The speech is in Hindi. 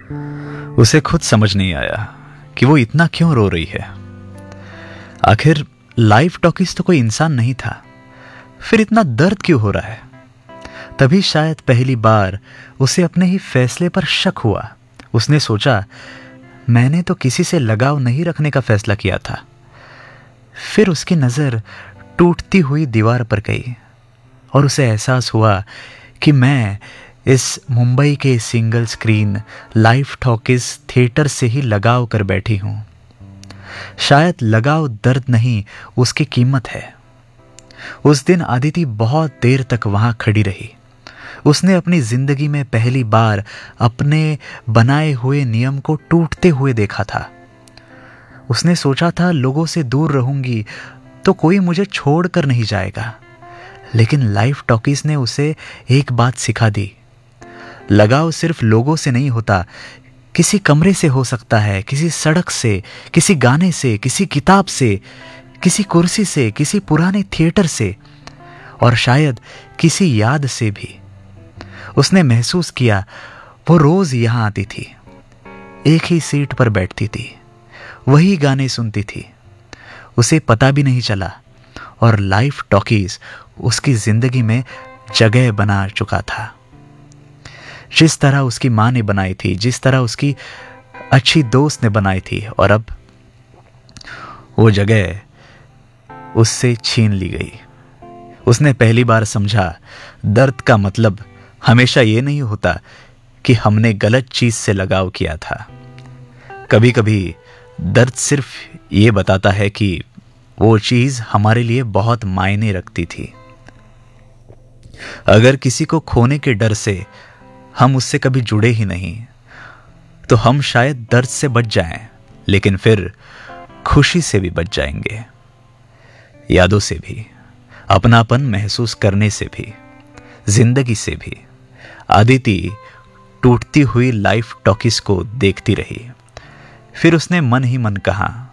उसे खुद समझ नहीं आया कि वो इतना क्यों रो रही है। आखिर लाइव टॉकीज तो कोई इंसान नहीं था, फिर इतना दर्द क्यों हो रहा है? तभी शायद पहली बार उसे अपने ही फैसले पर शक हुआ। उसने सोचा, मैंने तो किसी से लगाव नहीं रखने का फैसला किया था। फिर उसकी नजर टूटती हुई दीवार पर गई और उसे एहसास हुआ कि मैं इस मुंबई के single screen live talkies theatre से ही लगाव कर बैठी हूं। शायद लगाव दर्द नहीं, उसकी कीमत है। उस दिन आदिति बहुत देर तक वहां खड़ी रही। उसने अपनी जिंदगी में पहली बार अपने बनाए हुए नियम को टूटते हुए देखा था। उसने सोचा था लोगों से दूर रहूंगी तो कोई मुझे छोड़कर नहीं जाएगा, लेकिन लाइव टॉकीज ने उसे एक बात सिखा दी। लगाव सिर्फ लोगों से नहीं होता, किसी कमरे से हो सकता है, किसी सड़क से, किसी गाने से, किसी किताब से, किसी कुर्सी से, किसी पुराने थिएटर से और शायद किसी याद से भी। उसने महसूस किया वो रोज यहां आती थी, एक ही सीट पर बैठती थी, वही गाने सुनती थी। उसे पता भी नहीं चला और लाइव टॉकीज उसकी जिंदगी में जगह बना चुका था। जिस तरह उसकी मां ने बनाई थी, जिस तरह उसकी अच्छी दोस्त ने बनाई थी, और अब वो जगह उससे छीन ली गई। उसने पहली बार समझा, दर्द का मतलब हमेशा ये नहीं होता कि हमने गलत चीज से लगाव किया था। कभी कभी दर्द सिर्फ ये बताता है कि वो चीज हमारे लिए बहुत मायने रखती थी। अगर किसी को खोने के डर से हम उससे कभी जुड़े ही नहीं, तो हम शायद दर्द से बच जाएं, लेकिन फिर खुशी से भी बच जाएंगे, यादों से भी, अपनापन महसूस करने से भी, जिंदगी से भी। आदिति टूटती हुई लाइफ टॉकीज को देखती रही। फिर उसने मन ही मन कहा,